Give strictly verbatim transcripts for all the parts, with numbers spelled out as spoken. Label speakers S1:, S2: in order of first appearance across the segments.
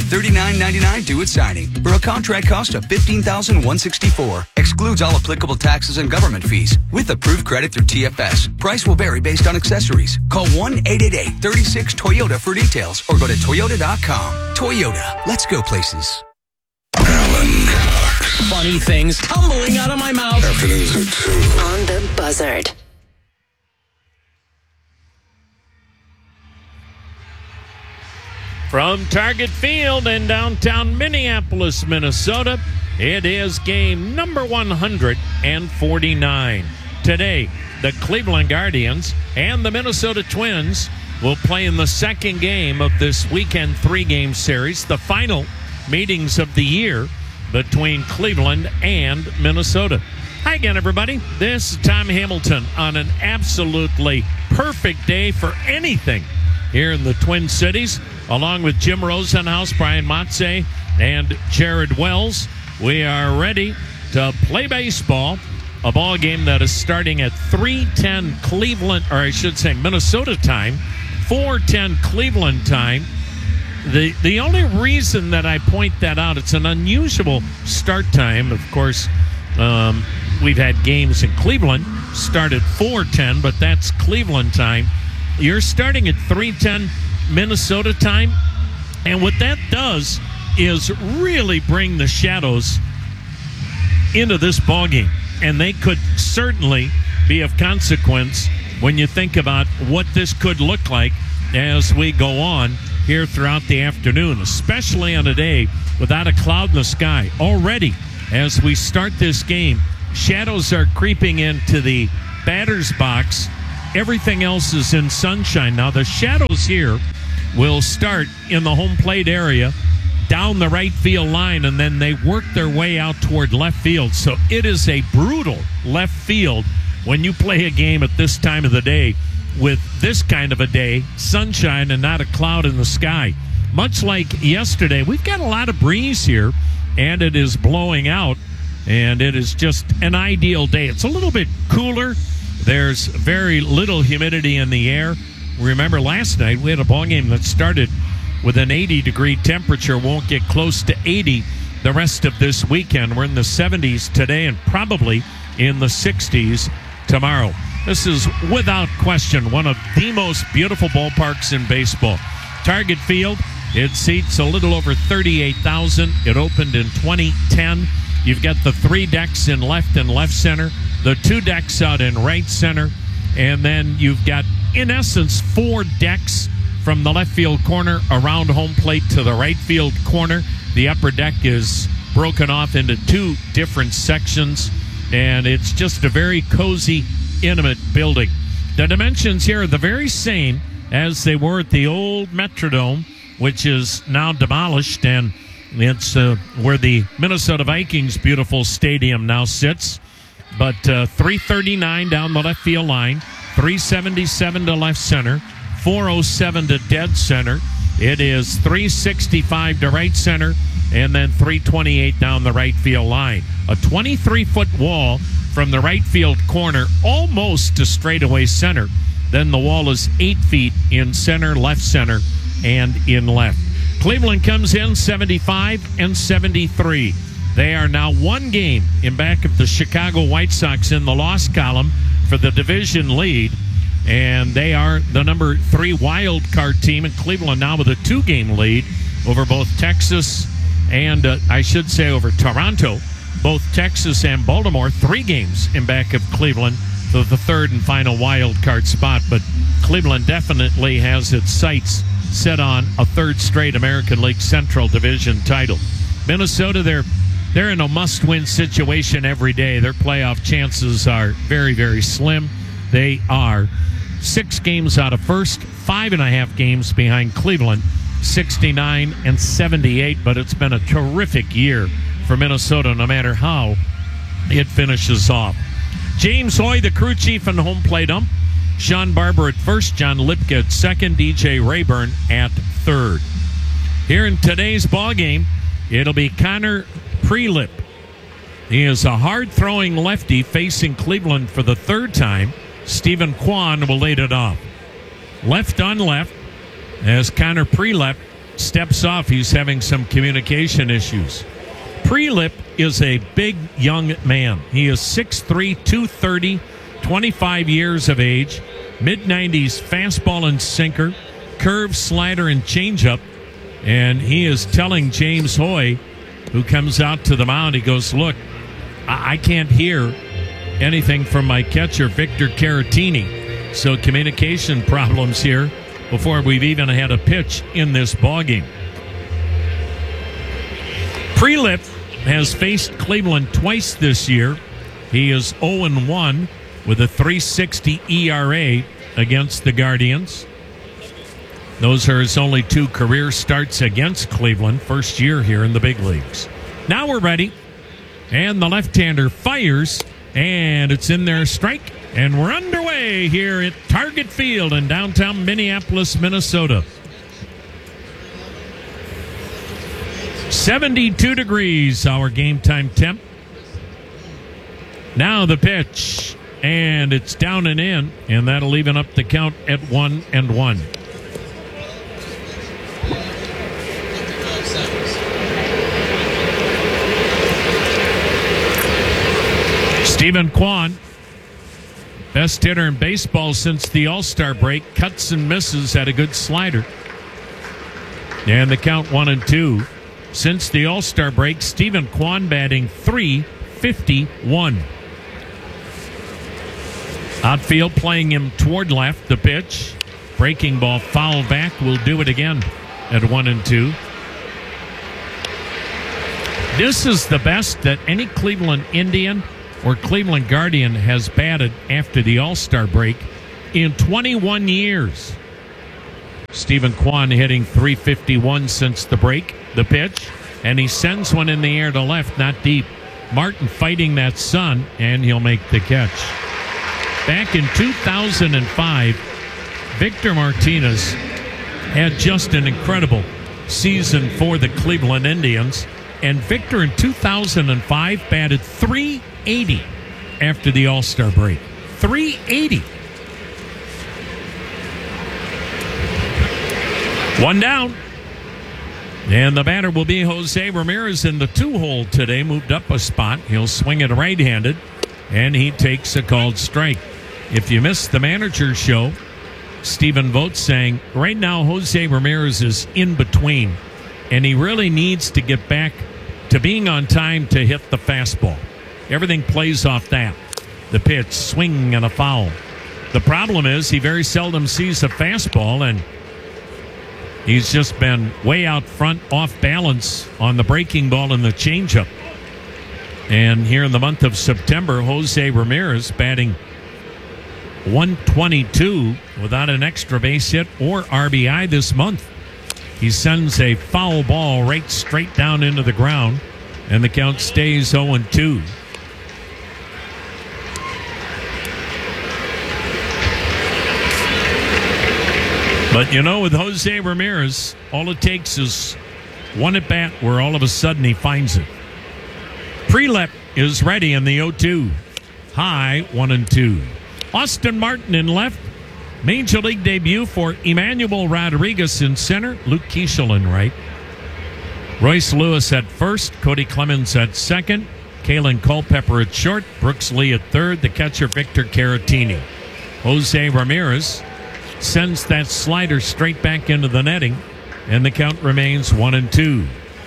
S1: thirty-nine ninety-nine due at signing for a contract cost of fifteen thousand one hundred sixty-four dollars. Excludes all applicable taxes and government fees. With approved credit through T F S. Price will vary based on accessories. Call one eight eight eight, three six, Toyota for details or go to toyota dot com. Toyota. Let's go places.
S2: Alan Cox.
S3: Funny things tumbling out of my mouth.
S2: Afternoons at two.
S4: On the Buzzard.
S5: From Target Field in downtown Minneapolis, Minnesota, it is game number one hundred forty-nine. Today, the Cleveland Guardians and the Minnesota Twins will play in the second game of this weekend three-game series, the final meetings of the year between Cleveland and Minnesota. Hi again, everybody. This is Tom Hamilton on an absolutely perfect day for anything here in the Twin Cities, along with Jim Rosenhaus, Brian Motze, and Jared Wells. We are ready to play baseball, a ball game that is starting at three ten Cleveland, or I should say Minnesota time, four ten Cleveland time. The the only reason that I point that out, it's an unusual start time. Of course, um, we've had games in Cleveland start at four ten, but that's Cleveland time. You're starting at three ten Minnesota time, and what that does is really bring the shadows into this ballgame, and they could certainly be of consequence when you think about what this could look like as we go on here throughout the afternoon, especially on a day without a cloud in the sky. Already, as we start this game, shadows are creeping into the batter's box. Everything else is in sunshine. Now, the shadows here will start in the home plate area, down the right field line, and then they work their way out toward left field. So it is a brutal left field when you play a game at this time of the day with this kind of a day, sunshine and not a cloud in the sky. Much like yesterday, we've got a lot of breeze here, and it is blowing out, and it is just an ideal day. It's a little bit cooler. There's very little humidity in the air. Remember last night we had a ball game that started with an eighty degree temperature, won't get close to eighty the rest of this weekend. We're in the seventies today and probably in the sixties tomorrow. This is without question one of the most beautiful ballparks in baseball. Target Field, it seats a little over thirty-eight thousand. It opened in twenty ten. You've got the three decks in left and left center, the two decks out in right center, and then you've got, in essence, four decks from the left field corner around home plate to the right field corner. The upper deck is broken off into two different sections, and it's just a very cozy, intimate building. The dimensions here are the very same as they were at the old Metrodome, which is now demolished, and it's uh, where the Minnesota Vikings' beautiful stadium now sits. But uh, three thirty-nine down the left field line, three seventy-seven to left center, four oh seven to dead center. It is three sixty-five to right center, and then three twenty-eight down the right field line. A twenty-three foot wall from the right field corner almost to straightaway center. Then the wall is eight feet in center, left center, and in left. Cleveland comes in seventy-five and seventy-three. They are now one game in back of the Chicago White Sox in the loss column for the division lead. And they are the number three wild card team in Cleveland now with a two-game lead over both Texas and, uh, I should say, over Toronto. Both Texas and Baltimore, three games in back of Cleveland for the third and final wild card spot. But Cleveland definitely has its sights set on a third straight American League Central Division title. Minnesota, they're they're in a must-win situation every day. Their playoff chances are very, very slim. They are six games out of first, five and a half games behind Cleveland, sixty-nine and seventy-eight. But it's been a terrific year for Minnesota, no matter how it finishes off. James Hoy, the crew chief and home plate ump. Sean Barber at first, John Lipka at second, D J Rayburn at third. Here in today's ballgame, it'll be Connor Prielipp. He is a hard-throwing lefty facing Cleveland for the third time. Stephen Kwan will lead it off. Left on left, as Connor Prielipp steps off. He's having some communication issues. Prelip is a big young man. He is six three, two thirty, twenty-five years of age, mid nineties fastball and sinker, curve, slider, and changeup. And he is telling James Hoy, who comes out to the mound, he goes, look, I, I can't hear anything from my catcher, Victor Caratini. So communication problems here before we've even had a pitch in this ballgame. Prelip has faced Cleveland twice this year. He is oh and one with a three sixty E R A against the Guardians. Those are his only two career starts against Cleveland, first year here in the big leagues. Now we're ready, and the left-hander fires, and it's in there, strike, and we're underway here at Target Field in downtown Minneapolis, Minnesota. seventy-two degrees, our game time temp. Now the pitch, and it's down and in, and that'll even up the count at one and one. Stephen Kwan, best hitter in baseball since the All-Star break, cuts and misses at a good slider. And the count one and two. Since the All-Star break, Stephen Kwan batting three fifty-one. Outfield playing him toward left. The pitch, breaking ball, foul back. Will do it again at one and two. This is the best that any Cleveland Indian or Cleveland Guardian has batted after the All-Star break in twenty-one years. Stephen Kwan hitting three fifty-one since the break. The pitch, and he sends one in the air to left, not deep. Martin fighting that sun, and he'll make the catch. Back in two thousand five, Victor Martinez had just an incredible season for the Cleveland Indians, and Victor in two thousand five batted three eighty after the All-Star break. three eighty. One down. And the batter will be Jose Ramirez in the two-hole today. Moved up a spot. He'll swing it right-handed, and he takes a called strike. If you missed the manager's show, Stephen Vogt saying, right now Jose Ramirez is in between, and he really needs to get back to being on time to hit the fastball. Everything plays off that. The pitch, swing, and a foul. The problem is he very seldom sees a fastball, and he's just been way out front, off balance on the breaking ball and the changeup. And here in the month of September, Jose Ramirez batting one twenty-two without an extra base hit or R B I this month. He sends a foul ball right straight down into the ground, and the count stays oh and two. But, you know, with Jose Ramirez, all it takes is one at bat where all of a sudden he finds it. Prelip is ready in the oh two. High, one and two. Austin Martin in left. Major League debut for Emmanuel Rodriguez in center. Luke Keeschel in right. Royce Lewis at first. Cody Clemens at second. Kalen Culpepper at short. Brooks Lee at third. The catcher, Victor Caratini. Jose Ramirez sends that slider straight back into the netting, and the count remains one and two.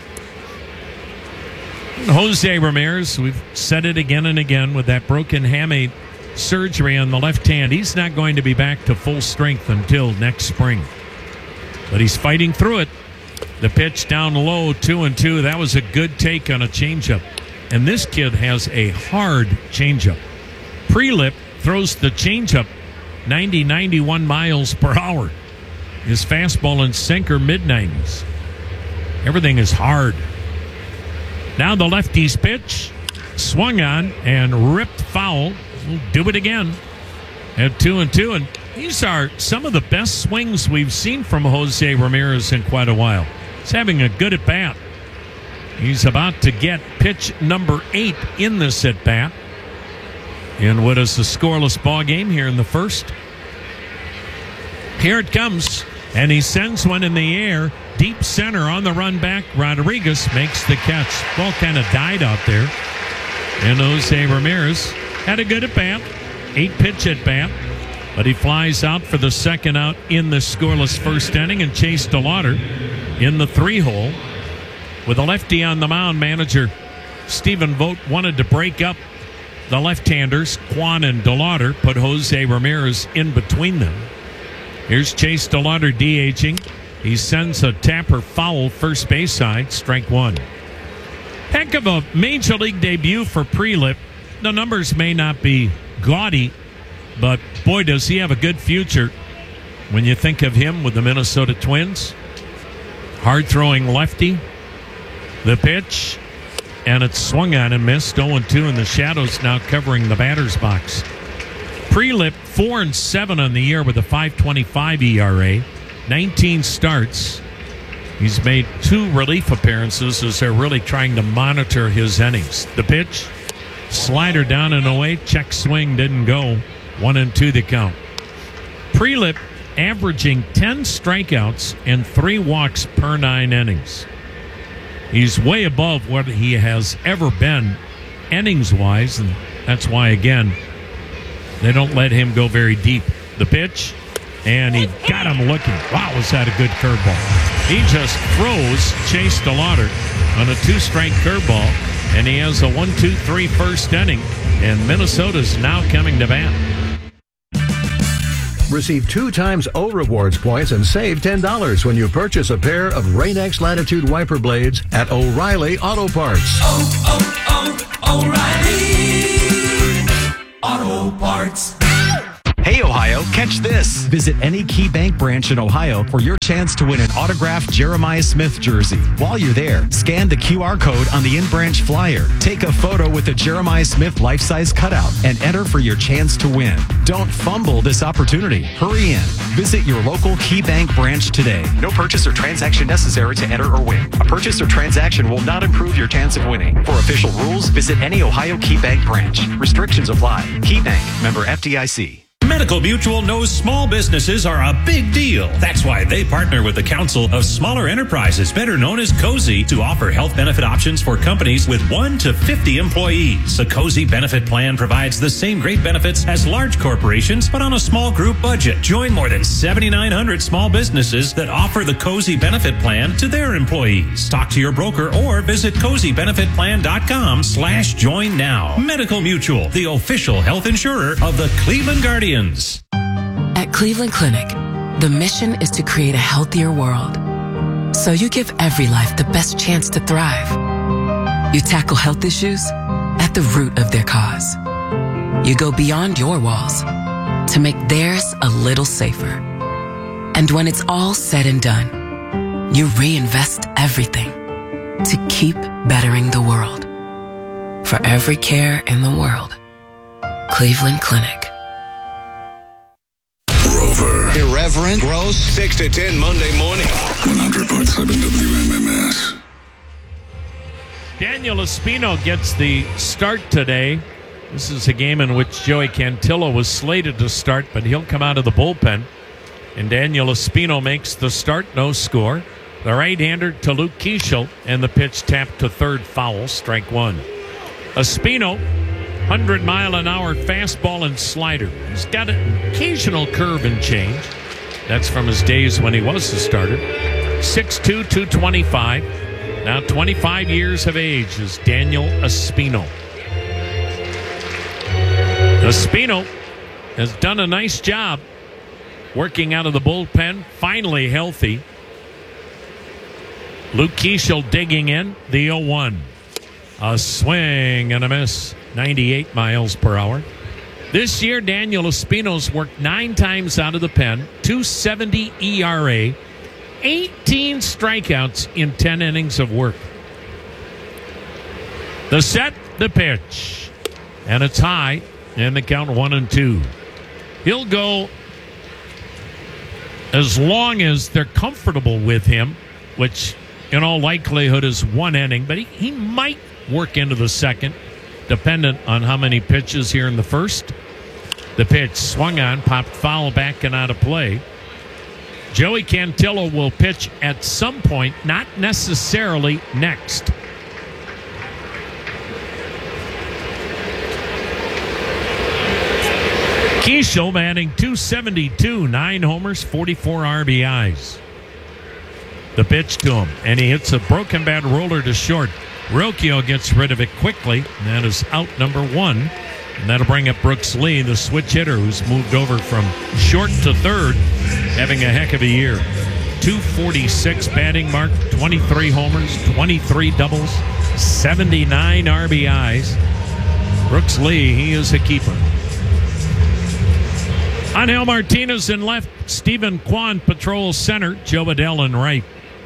S5: Jose Ramirez, we've said it again and again, with that broken hamate surgery on the left hand, he's not going to be back to full strength until next spring. But he's fighting through it. The pitch down low, two and two. That was a good take on a changeup. And this kid has a hard changeup. Prelip throws the changeup ninety, ninety-one miles per hour. His fastball and sinker mid nineties. Everything is hard. Now the lefty's pitch, swung on and ripped foul. We'll do it again at two and two. And these are some of the best swings we've seen from Jose Ramirez in quite a while. He's having a good at bat. He's about to get pitch number eight in this at bat. And what is a scoreless ball game here in the first? Here it comes. And he sends one in the air, deep center on the run back. Rodriguez makes the catch. Ball kind of died out there. And Jose Ramirez had a good at-bat, eight-pitch at-bat. But he flies out for the second out in the scoreless first inning, and Chase DeLauder in the three-hole. With a lefty on the mound, manager Stephen Vogt wanted to break up the left-handers. Kwan and DeLauder put Jose Ramirez in between them. Here's Chase DeLauder DHing. He sends a tapper foul first base side, strike one. Heck of a major league debut for Prelip. The numbers may not be gaudy, but boy, does he have a good future when you think of him with the Minnesota Twins. Hard-throwing lefty. The pitch, and it's swung on and missed. oh and two in the shadows now covering the batter's box. Prelip four and seven on the year with a five twenty-five E R A. nineteen starts. He's made two relief appearances as they're really trying to monitor his innings. The pitch, slider down and away. Check swing didn't go. One and two the count. Prelip averaging ten strikeouts and three walks per nine innings. He's way above what he has ever been innings-wise, and that's why, again, they don't let him go very deep. The pitch, and he got him looking. Wow, was that a good curveball. He just throws Chase DeLauder on a two-strike curveball, and he has a one two three first inning, and Minnesota's now coming to bat.
S4: Receive two times O Rewards points and save ten dollars when you purchase a pair of Rain-X Latitude wiper blades at O'Reilly Auto Parts.
S3: Oh, oh, oh, O'Reilly Auto Parts.
S6: Hey, Ohio, catch this. Visit any Key Bank branch in Ohio for your chance to win an autographed Jeremiah Smith jersey. While you're there, scan the Q R code on the in-branch flyer. Take a photo with the Jeremiah Smith life-size cutout and enter for your chance to win. Don't fumble this opportunity. Hurry in. Visit your local Key Bank branch today. No purchase or transaction necessary to enter or win. A purchase or transaction will not improve your chance of winning. For official rules, visit any Ohio Key Bank branch. Restrictions apply. Key Bank, member F D I C.
S7: Medical Mutual knows small businesses are a big deal. That's why they partner with the Council of Smaller Enterprises, better known as COSI, to offer health benefit options for companies with one to fifty employees. The COSI benefit plan provides the same great benefits as large corporations, but on a small group budget. Join more than seventy-nine hundred small businesses that offer the COSI benefit plan to their employees. Talk to your broker or visit cozy benefit plan dot com slash join now. Medical Mutual, the official health insurer of the Cleveland Guardians.
S8: At Cleveland Clinic, the mission is to create a healthier world. So you give every life the best chance to thrive. You tackle health issues at the root of their cause. You go beyond your walls to make theirs a little safer. And when it's all said and done, you reinvest everything to keep bettering the world. For every care in the world, Cleveland Clinic.
S2: Irreverent, gross,
S9: six to ten Monday morning.
S2: one hundred point seven W M M S.
S5: Daniel Espino gets the start today. This is a game in which Joey Cantillo was slated to start, but he'll come out of the bullpen. And Daniel Espino makes the start, no score. The right-hander to Luke Kiesel, and the pitch tapped to third, foul, strike one. Espino, one hundred mile an hour fastball and slider. He's got an occasional curve and change. That's from his days when he was the starter. six two, two twenty-five. Now twenty-five years of age is Daniel Espino. Espino has done a nice job working out of the bullpen, finally healthy. Luke Kiesel digging in, the oh one. A swing and a miss, ninety-eight miles per hour. This year, Daniel Espino's worked nine times out of the pen, two seventy E R A, eighteen strikeouts in ten innings of work. The set, the pitch, and it's high, and the count one and two. He'll go as long as they're comfortable with him, which in all likelihood is one inning, but he, he might work into the second, dependent on how many pitches here in the first. The pitch swung on, popped foul back and out of play. Joey Cantillo will pitch at some point, not necessarily next. Keishel batting two seventy-two, nine homers, forty-four R B Is. The pitch to him, and he hits a broken bat roller to short. Rocchio gets rid of it quickly, and that is out number one. And that'll bring up Brooks Lee, the switch hitter, who's moved over from short to third, having a heck of a year. two forty-six batting mark, twenty-three homers, twenty-three doubles, seventy-nine R B Is. Brooks Lee, he is a keeper. Angel Martinez in left, Stephen Kwan patrols center, Joe Adell in right.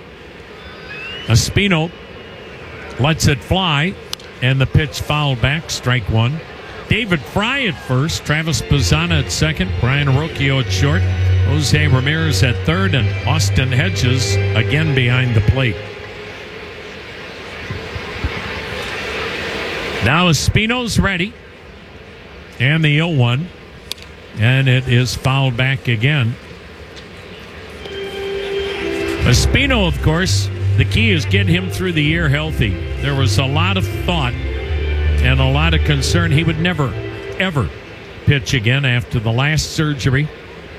S5: Espino lets it fly, and the pitch fouled back, strike one. David Fry at first, Travis Pizzana at second, Brian Rocchio at short, Jose Ramirez at third, and Austin Hedges again behind the plate. Now Espino's ready, and the oh one, and it is fouled back again. Espino, of course, the key is get him through the year healthy. There was a lot of thought and a lot of concern he would never, ever pitch again after the last surgery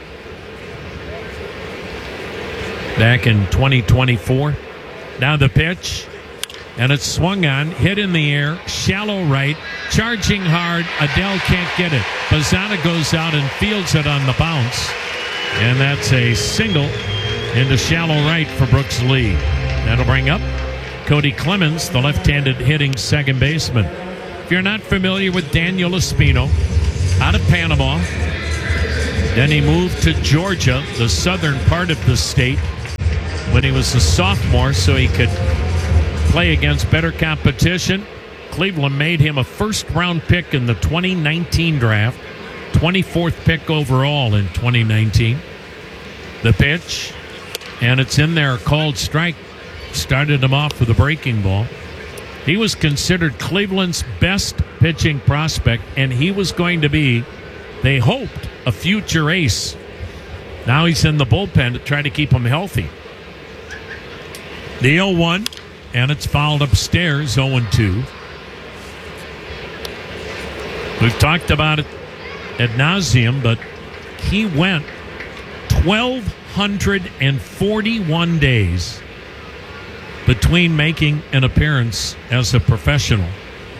S5: back in twenty twenty-four. Now the pitch, and it's swung on, hit in the air, shallow right, charging hard. Adell can't get it. Pizzana goes out and fields it on the bounce, and that's a single into shallow right for Brooks Lee. That'll bring up Cody Clemens, the left-handed hitting second baseman. If you're not familiar with Daniel Espino, out of Panama, then he moved to Georgia, the southern part of the state, when he was a sophomore so he could play against better competition. Cleveland made him a first-round pick in the twenty nineteen draft, twenty-fourth pick overall in twenty nineteen. The pitch, and it's in there, called strike. Started him off with a breaking ball. He was considered Cleveland's best pitching prospect, and he was going to be, they hoped, a future ace. Now he's in the bullpen to try to keep him healthy. The oh one, and it's fouled upstairs, oh two. We've talked about it ad nauseum, but he went one thousand two hundred forty-one days between making an appearance as a professional.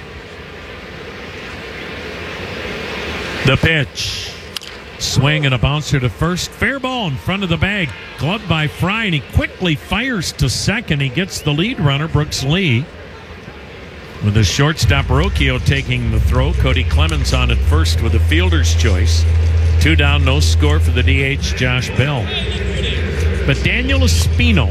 S5: The pitch. Swing and a bouncer to first. Fair ball in front of the bag. Gloved by Fry, and he quickly fires to second. He gets the lead runner, Brooks Lee. With the shortstop Rocchio taking the throw. Cody Clemens on at first with a fielder's choice. Two down, no score for the D H, Josh Bell. But Daniel Espino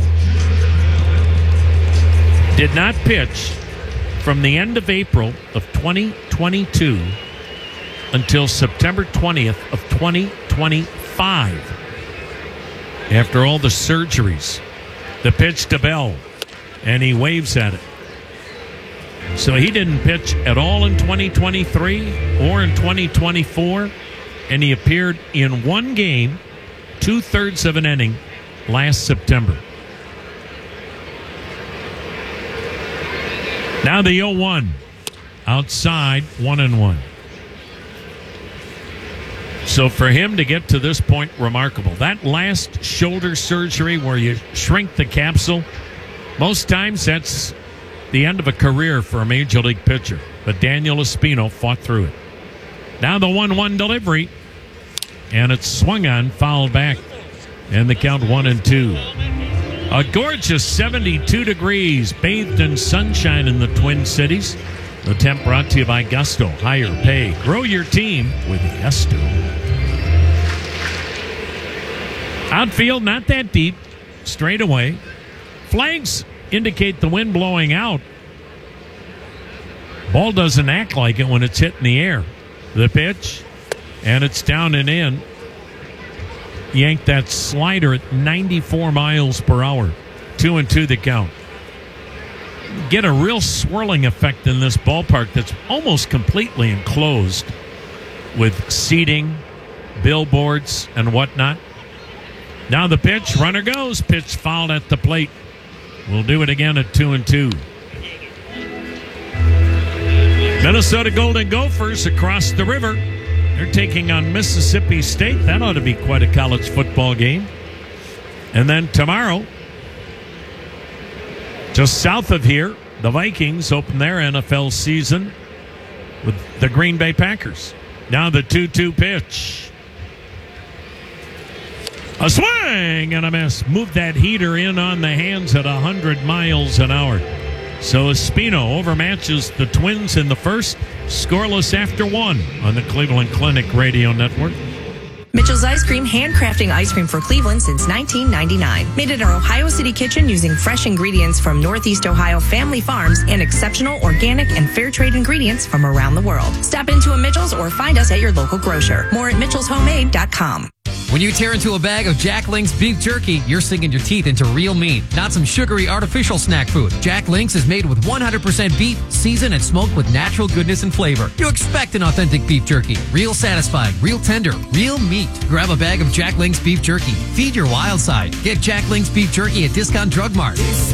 S5: did not pitch from the end of April of twenty twenty-two until September twentieth of twenty twenty-five. After all the surgeries, the pitch to Bell, and he waves at it. So he didn't pitch at all in twenty twenty-three or in twenty twenty-four, and he appeared in one game, two-thirds of an inning, last September. Now the oh one. Outside, one and one. So for him to get to this point, remarkable. That last shoulder surgery where you shrink the capsule, most times that's the end of a career for a major league pitcher. But Daniel Espino fought through it. Now the one one delivery, and it's swung on, fouled back, and the count one and two. A gorgeous seventy-two degrees, bathed in sunshine in the Twin Cities. The temp brought to you by Gusto. Higher pay. Grow your team with Gusto. Outfield, not that deep. Straight away. Flags indicate the wind blowing out. Ball doesn't act like it when it's hit in the air. The pitch, and it's down and in. Yanked that slider at ninety-four miles per hour. Two and two the count. Get a real swirling effect in this ballpark that's almost completely enclosed with seating, billboards, and whatnot. Now the pitch, runner goes. Pitch fouled at the plate. We'll do it again at two and two. Minnesota Golden Gophers across the river. They're taking on Mississippi State. That ought to be quite a college football game. And then tomorrow, just south of here, the Vikings open their N F L season with the Green Bay Packers. Now the two two pitch. A swing and a miss. Moved that heater in on the hands at one hundred miles an hour. So Espino overmatches the Twins in the first. Scoreless after one on the Cleveland Clinic Radio Network.
S10: Mitchell's Ice Cream, handcrafting ice cream for Cleveland since nineteen ninety-nine. Made in our Ohio City kitchen using fresh ingredients from Northeast Ohio family farms and exceptional organic and fair trade ingredients from around the world. Stop into a Mitchell's or find us at your local grocer. More at mitchells homemade dot com.
S11: When you tear into a bag of Jack Link's beef jerky, you're sinking your teeth into real meat, not some sugary artificial snack food. Jack Link's is made with one hundred percent beef, seasoned and smoked with natural goodness and flavor. You expect an authentic beef jerky. Real satisfying, real tender, real meat. Grab a bag of Jack Link's beef jerky. Feed your wild side. Get Jack Link's beef jerky at Discount Drug Mart.